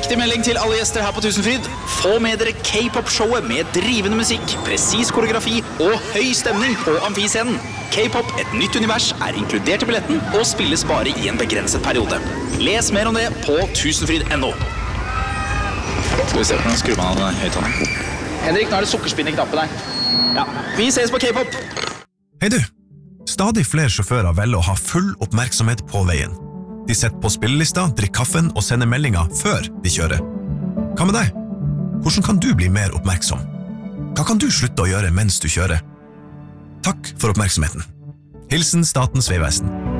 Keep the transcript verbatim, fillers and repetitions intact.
Viktig melding til alle gjester her på Tusenfryd. Få med dere K-pop-showet med drivende musikk, presis koreografi og høy stemning på amfiscenen. K-pop, et nytt univers, er inkludert i billetten og spilles bare i en begrenset periode. Les mer om det på tusenfryd punktum no. Skal vi se, nå skrur man av høyttaleren. Henrik, nå er det sukkerspinn i knappen her. Ja, vi ses på K-pop. Hei du! Stadig flere sjåfører velger å ha full oppmerksomhet på veien. De setter på spillelista, drikker kaffen og sender meldinger før de kjører. Hva med deg? Hvordan kan du bli mer oppmerksom? Hva kan du slutte å gjøre mens du kjører? Takk for oppmerksomheten. Hilsen Statens Vegvesen.